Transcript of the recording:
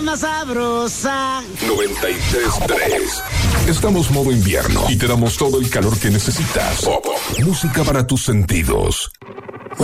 más sabrosa. 93.3. Estamos modo invierno y te damos todo el calor que necesitas. Música para tus sentidos.